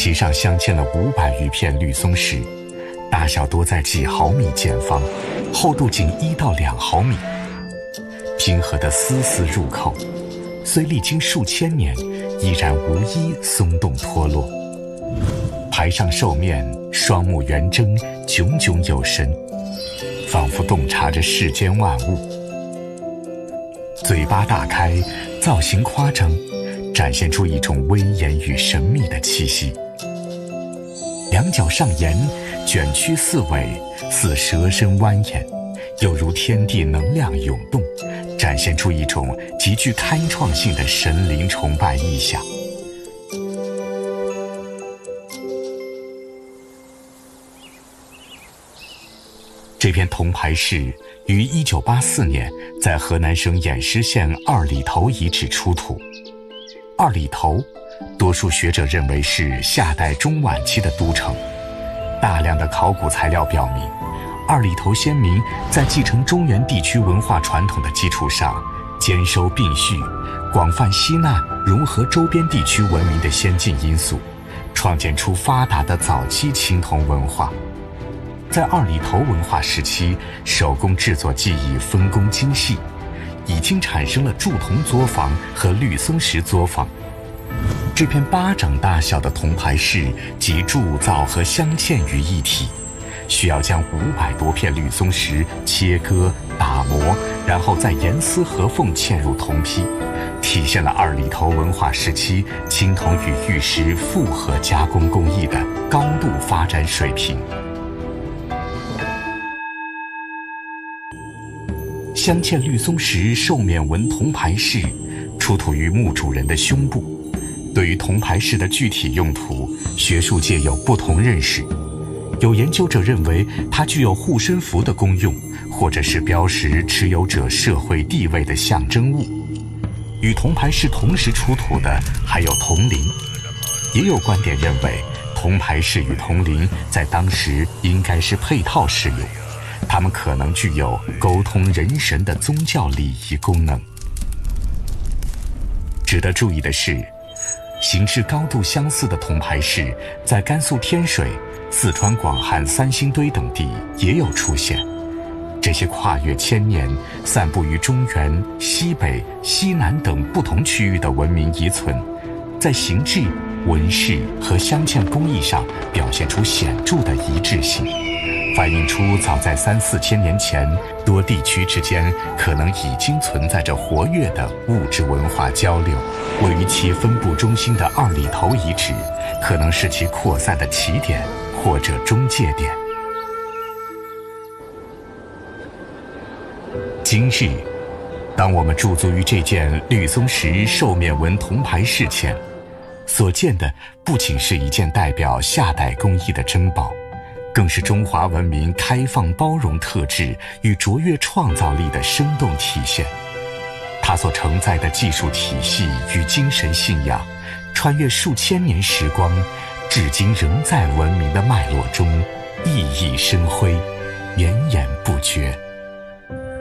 其上镶嵌了500余片绿松石，大小多在几毫米见方，厚度仅1到2毫米，拼合得丝丝入扣，虽历经数千年，依然无一松动脱落。牌上兽面，双目圆睁，炯炯有神，仿佛洞察着世间万物。嘴巴大开，造型夸张，展现出一种威严与神秘的气息。两脚上沿，卷曲四尾，似蛇身蜿蜒，又如天地能量涌动，展现出一种极具开创性的神灵崇拜意象。这片铜牌饰于1984年在河南省偃师县二里头遗址出土。二里头，多数学者认为是夏代中晚期的都城。大量的考古材料表明，二里头先民在继承中原地区文化传统的基础上，兼收并蓄，广泛吸纳融合周边地区文明的先进因素，创建出发达的早期青铜文化。在二里头文化时期，手工制作技艺分工精细，已经产生了铸铜作坊和绿松石作坊。这片巴掌大小的铜牌饰集铸造和镶嵌于一体，需要将500多片绿松石切割打磨，然后再严丝合缝嵌入铜坯，体现了二里头文化时期青铜与玉石复合加工工艺的高度发展水平。镶嵌绿松石兽面纹铜牌饰出土于墓主人的胸部。对于铜牌饰的具体用途，学术界有不同认识。有研究者认为它具有护身符的功用，或者是标识持有者社会地位的象征物。与铜牌饰同时出土的还有铜铃。也有观点认为，铜牌饰与铜铃在当时应该是配套使用，它们可能具有沟通人神的宗教礼仪功能。值得注意的是，形制高度相似的铜牌饰在甘肃天水、四川广汉三星堆等地也有出现。这些跨越千年、散布于中原、西北、西南等不同区域的文明遗存，在形制、纹饰和镶嵌工艺上表现出显著的一致性，反映出早在3、4千年前，多地区之间可能已经存在着活跃的物质文化交流。位于其分布中心的二里头遗址，可能是其扩散的起点或者中介点。今日，当我们驻足于这件绿松石兽面纹铜牌饰前，所见的不仅是一件代表夏代工艺的珍宝，更是中华文明开放包容特质与卓越创造力的生动体现。它所承载的技术体系与精神信仰，穿越数千年时光，至今仍在文明的脉络中熠熠生辉，源源不绝。